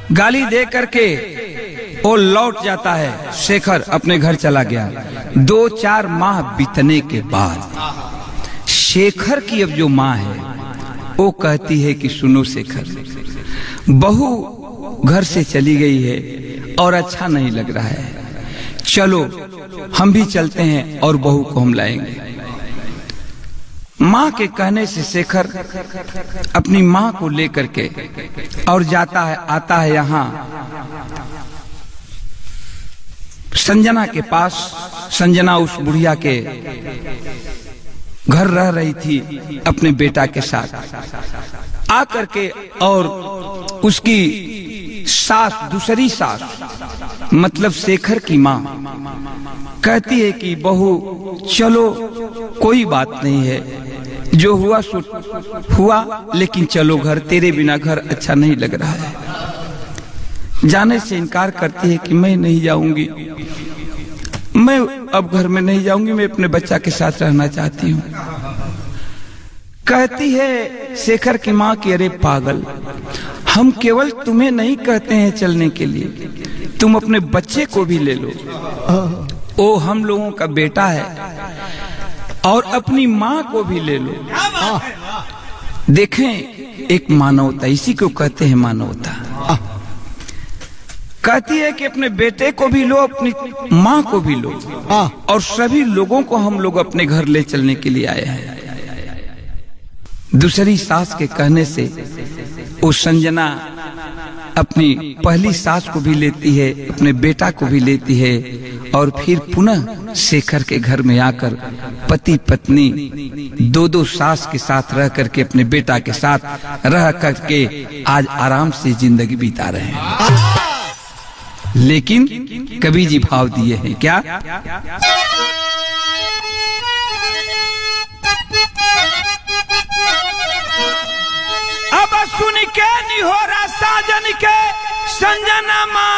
गाली दे करके वो लौट जाता है। शेखर अपने घर चला गया। 2-4 माह बीतने के बाद शेखर की अब जो माँ है वो कहती है कि सुनो शेखर, बहू घर से चली गई है और अच्छा नहीं लग रहा है, चलो हम भी चलते हैं और बहू को हम लाएंगे। माँ के कहने से शेखर अपनी माँ को लेकर के और आता है यहाँ संजना के पास। संजना उस बुढ़िया के घर रह रही थी अपने बेटा के साथ। आकर के और उसकी सास, दूसरी सास मतलब शेखर की माँ कहती है कि बहू चलो कोई बात नहीं है, जो हुआ सो हुआ, लेकिन चलो घर, तेरे बिना घर अच्छा नहीं लग रहा है। जाने से इनकार करती है कि मैं नहीं जाऊंगी, मैं अब घर में नहीं जाऊंगी, मैं अपने बच्चा के साथ रहना चाहती हूँ। कहती है शेखर की माँ कि अरे पागल, हम केवल तुम्हें नहीं कहते हैं चलने के लिए, तुम अपने बच्चे को भी ले लो, वो हम लोगों का बेटा है, और अपनी माँ को भी ले लो। देखें एक मानवता, इसी को कहते हैं मानवता। कहती है कि अपने बेटे को भी लो, अपनी माँ को भी लो, और सभी लोगों को हम लोग अपने घर ले चलने के लिए आए हैं। दूसरी सास के कहने से वो संजना अपनी पहली सास को भी लेती है, अपने बेटा को भी लेती है, और फिर पुनः शेखर के घर में आकर पति पत्नी 2-2 सास के साथ रह करके, अपने बेटा के साथ रह करके आज आराम से जिंदगी बिता रहे हैं। लेकिन कवि जी भाव दिए हैं क्या? अब सुन के निहोरा साजन के संजना माँ